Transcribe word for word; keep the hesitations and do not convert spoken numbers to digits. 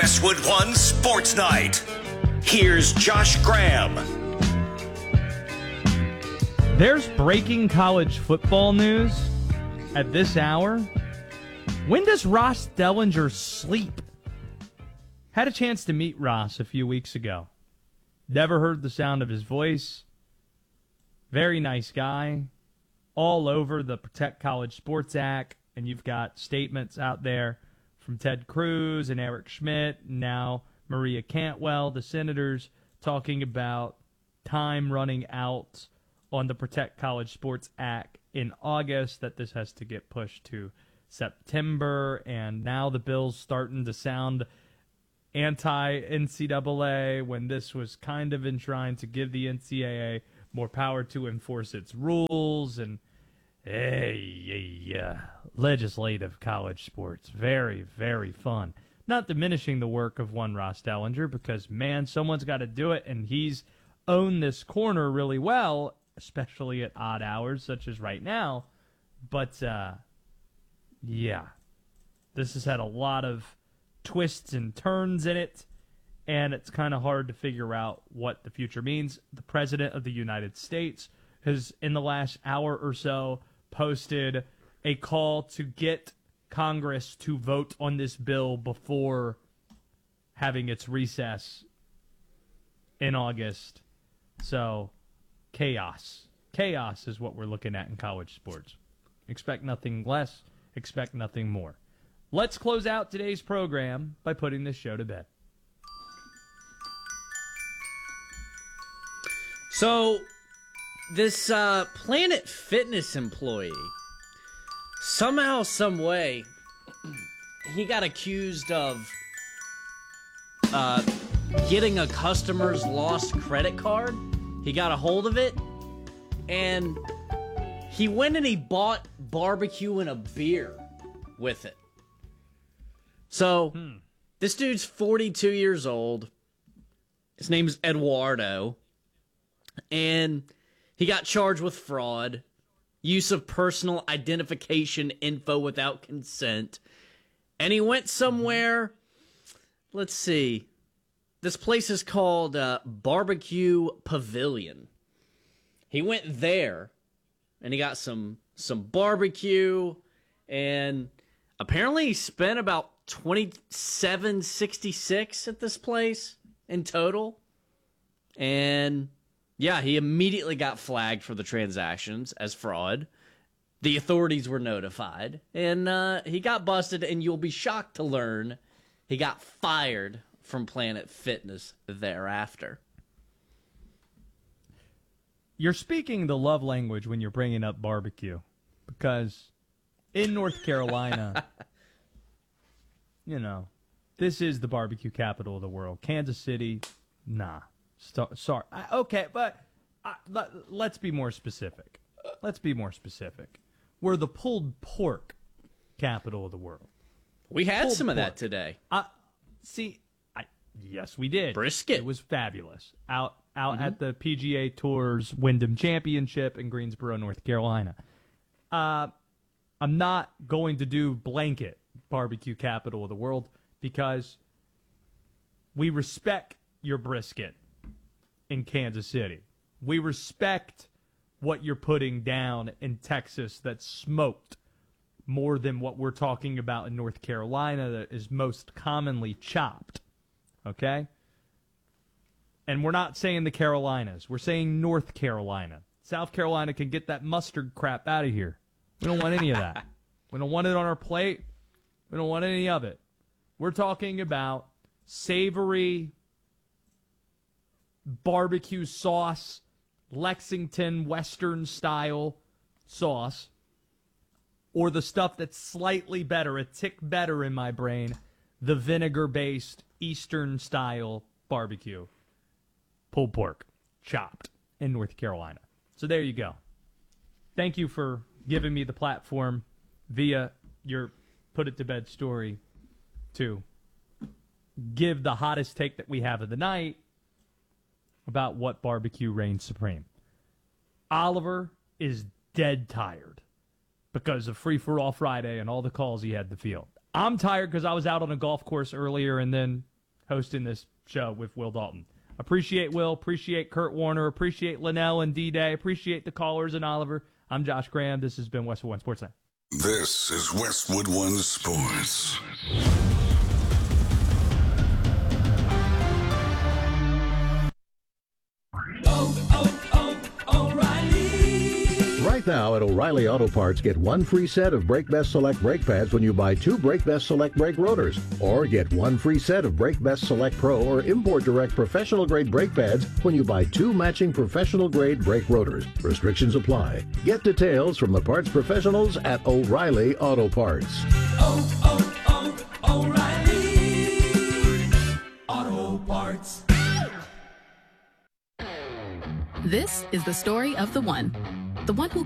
Westwood One Sports Night. Here's Josh Graham. There's breaking college football news at this hour. When does Ross Dellinger sleep? Had a chance to meet Ross a few weeks ago. Never heard the sound of his voice. Very nice guy. All over the Protect College Sports Act. And you've got statements out there from Ted Cruz and Eric Schmidt, and now Maria Cantwell, the senators, talking about time running out on the Protect College Sports Act in August, that this has to get pushed to September, and now the bill's starting to sound anti-N C double A when this was kind of enshrined to give the N C double A more power to enforce its rules. And hey, yeah, legislative college sports, very, very fun. Not diminishing the work of one Ross Dellinger, because, man, someone's got to do it, and he's owned this corner really well, especially at odd hours, such as right now. But, uh, yeah, this has had a lot of twists and turns in it, and it's kind of hard to figure out what the future means. The President of the United States has, in the last hour or so, posted a call to get Congress to vote on this bill before having its recess in August. So, chaos. Chaos is what we're looking at in college sports. Expect nothing less. Expect nothing more. Let's close out today's program by putting this show to bed. So, this uh, Planet Fitness employee, somehow, some way, he got accused of uh, getting a customer's lost credit card. He got a hold of it, and he went and he bought barbecue and a beer with it. So, hmm. this dude's forty-two years old. His name's Eduardo, and he got charged with fraud, use of personal identification info without consent, and he went somewhere, let's see, this place is called uh, Barbecue Pavilion. He went there, and he got some some barbecue, and apparently he spent about twenty-seven sixty-six at this place in total, and yeah, he immediately got flagged for the transactions as fraud. The authorities were notified, and uh, he got busted, and you'll be shocked to learn he got fired from Planet Fitness thereafter. You're speaking the love language when you're bringing up barbecue, because in North Carolina, you know, this is the barbecue capital of the world. Kansas City, nah. So, sorry. I, okay, but uh, let, let's be more specific. Let's be more specific. We're the pulled pork capital of the world. We had pulled some of pork. that today. Uh, see, I, yes, we did. Brisket. It was fabulous. Out out mm-hmm. at the P G A Tour's Wyndham Championship in Greensboro, North Carolina. Uh, I'm not going to do blanket barbecue capital of the world, because we respect your brisket in Kansas City. We respect what you're putting down in Texas that's smoked more than what we're talking about in North Carolina that is most commonly chopped. Okay? And we're not saying the Carolinas. We're saying North Carolina. South Carolina can get that mustard crap out of here. We don't want any of that. We don't want it on our plate. We don't want any of it. We're talking about savory barbecue sauce, Lexington Western style sauce, or the stuff that's slightly better, a tick better in my brain, the vinegar-based Eastern style barbecue. Pulled pork, chopped in North Carolina. So there you go. Thank you for giving me the platform via your Put It to Bed story to give the hottest take that we have of the night about what barbecue reigns supreme. Oliver is dead tired because of Free for All Friday and all the calls he had to field. I'm tired because I was out on a golf course earlier and then hosting this show with Will Dalton. Appreciate Will, appreciate Kurt Warner, appreciate Linnell and D-Day, appreciate the callers and Oliver. I'm Josh Graham. This has been Westwood One Sports Night. This is Westwood One Sports. Oh, oh, oh, O'Reilly. Right now at O'Reilly Auto Parts, get one free set of Brake Best Select brake pads when you buy two Brake Best Select brake rotors. Or get one free set of Brake Best Select Pro or Import Direct professional grade brake pads when you buy two matching professional grade brake rotors. Restrictions apply. Get details from the parts professionals at O'Reilly Auto Parts. Oh, oh, oh, O'Reilly Auto Parts. This is the story of the one. The one who